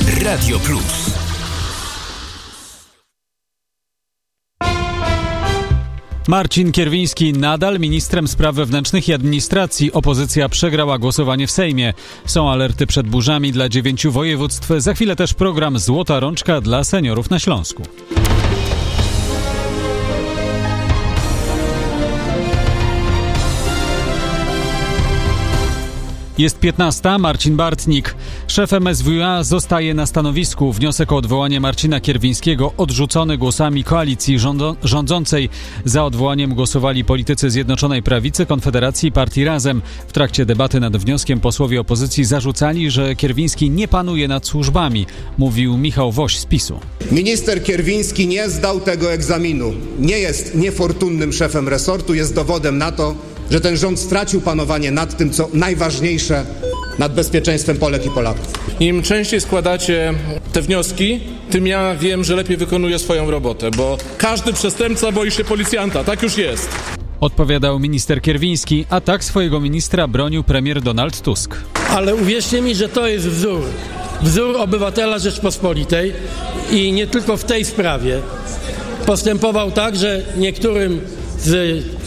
Radio Plus. Marcin Kierwiński nadal ministrem spraw wewnętrznych i administracji. Opozycja przegrała głosowanie w Sejmie. Są alerty przed burzami dla 9 województw. Za chwilę też program Złota Rączka dla seniorów na Śląsku. Jest 15. Marcin Bartnik. Szef MSWiA zostaje na stanowisku. Wniosek o odwołanie Marcina Kierwińskiego odrzucony głosami koalicji rządzącej. Za odwołaniem głosowali politycy Zjednoczonej Prawicy, Konfederacji i Partii Razem. W trakcie debaty nad wnioskiem posłowie opozycji zarzucali, że Kierwiński nie panuje nad służbami. Mówił Michał Woś z PiS-u. Minister Kierwiński nie zdał tego egzaminu. Nie jest niefortunnym szefem resortu. Jest dowodem na to, że ten rząd stracił panowanie nad tym, co najważniejsze, nad bezpieczeństwem Polek i Polaków. Im częściej składacie te wnioski, tym ja wiem, że lepiej wykonuję swoją robotę, bo każdy przestępca boi się policjanta, tak już jest. Odpowiadał minister Kierwiński, a tak swojego ministra bronił premier Donald Tusk. Ale uwierzcie mi, że to jest wzór obywatela Rzeczpospolitej i nie tylko w tej sprawie. Postępował tak, że niektórym z